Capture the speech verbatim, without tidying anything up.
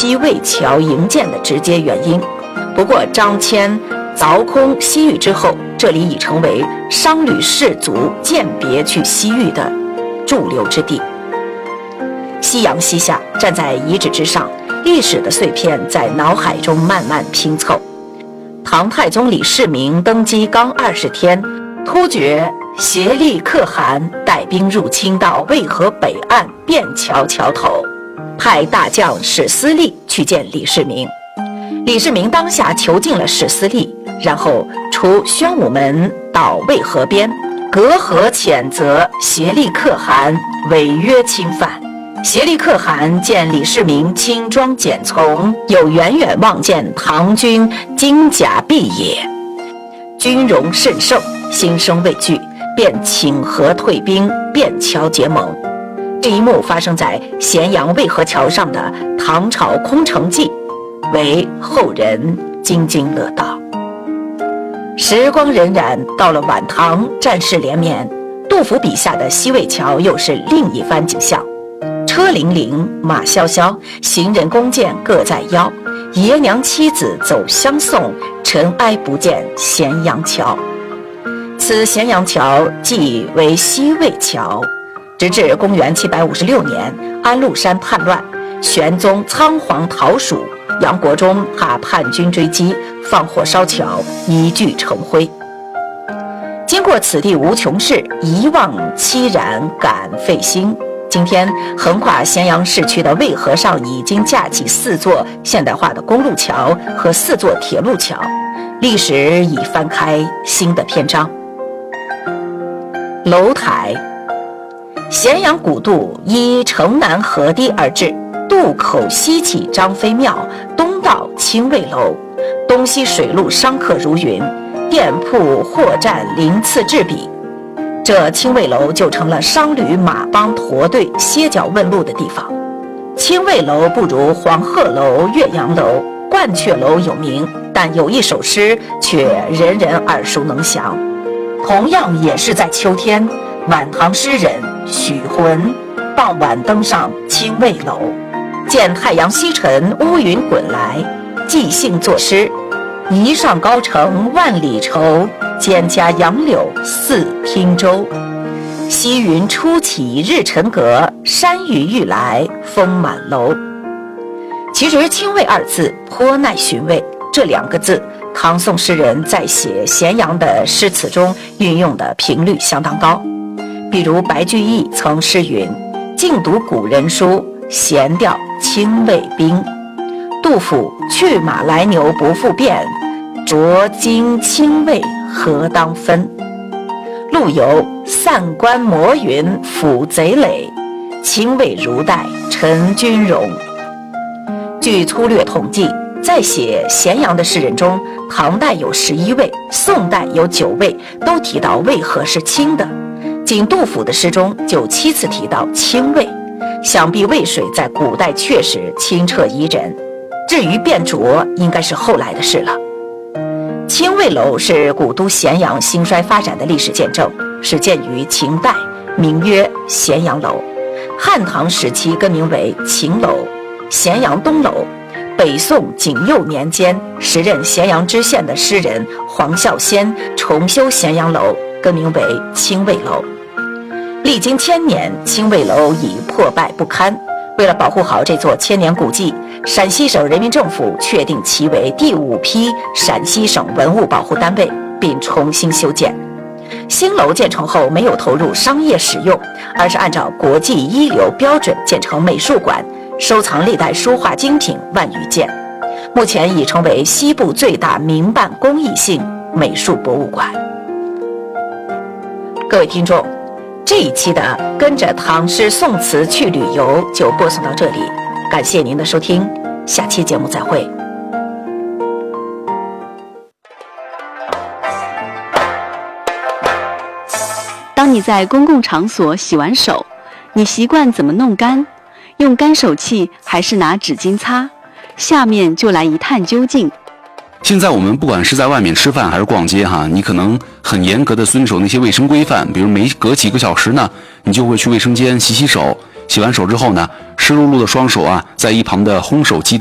西魏桥营建的直接原因。不过张骞凿空西域之后，这里已成为商旅士族饯别去西域的驻留之地。夕阳西下，站在遗址之上，历史的碎片在脑海中慢慢拼凑。唐太宗李世民登基刚二十天，突厥协力可汗带兵入侵到渭河北岸便桥桥头，派大将史思利去见李世民。李世民当下囚禁了史思利，然后除宣武门到渭河边，隔河谴责协力可汗违约侵犯。协力可汗见李世民轻装简从，又远远望见唐军金甲毕野，军容甚盛，心生畏惧，便请和退兵，便桥结盟。这一幕发生在咸阳渭河桥上的唐朝空城计，为后人津津乐道。时光荏苒，到了晚唐，战事连绵，杜甫笔下的西魏桥又是另一番景象。车辚辚，马萧萧，行人弓箭各在腰，爷娘妻子走相送，尘埃不见咸阳桥。此咸阳桥即为西魏桥，直至公元七百五十六年，安禄山叛乱，玄宗仓皇逃蜀，杨国忠怕叛军追击，放火烧桥，一炬成灰。经过此地无穷事，一望凄然感费心。今天横跨咸阳市区的渭河上已经架起四座现代化的公路桥和四座铁路桥，历史已翻开新的篇章。楼台，咸阳古渡依城南河堤而治，渡口西起张飞庙，东到清卫楼，东西水路商客如云，店铺货站鳞次栉比。这清卫楼就成了商旅马帮驼队歇脚问路的地方。清卫楼不如黄鹤楼、岳阳楼、鹳雀楼有名，但有一首诗却人人耳熟能详。同样也是在秋天，晚唐诗人许浑傍晚登上清卫楼，见太阳西沉，乌云滚来，即兴作诗：一上高城万里愁，蒹葭杨柳似汀洲。西云初起日沉阁，山雨欲来风满楼。其实清卫二字颇耐寻味，这两个字唐宋诗人在写咸阳的诗词中运用的频率相当高。比如白居易曾诗云：静读古人书，闲调清卫兵。杜甫：去马来牛不复变，浊金清卫何当分。陆游：散关摩云抚贼垒，清卫如带陈军容。据粗略统计，在写咸阳的诗人中，唐代有十一位，宋代有九位，都提到渭河是清的。仅杜甫的诗中就七次提到清渭，想必渭水在古代确实清澈宜人。至于变浊，应该是后来的事了。清卫楼是古都咸阳兴衰发展的历史见证，始建于秦代，名曰咸阳楼。汉唐时期更名为秦楼、咸阳东楼。北宋景佑年间，时任咸阳知县的诗人黄孝先重修咸阳楼，更名为清卫楼。历经千年，清卫楼已破败不堪。为了保护好这座千年古迹，陕西省人民政府确定其为第五批陕西省文物保护单位，并重新修建。新楼建成后没有投入商业使用，而是按照国际一流标准建成美术馆，收藏历代书画精品万余件，目前已成为西部最大民办公益性美术博物馆。各位听众，这一期的跟着唐诗宋词去旅游就播送到这里，感谢您的收听，下期节目再会。 当你在公共场所洗完手，你习惯怎么弄干？用干手器还是拿纸巾擦？下面就来一探究竟。 现在我们不管是在外面吃饭还是逛街哈，你可能很严格的遵守那些卫生规范，比如每隔几个小时呢，你就会去卫生间洗洗手，洗完手之后呢，湿漉漉的双手啊，在一旁的烘手机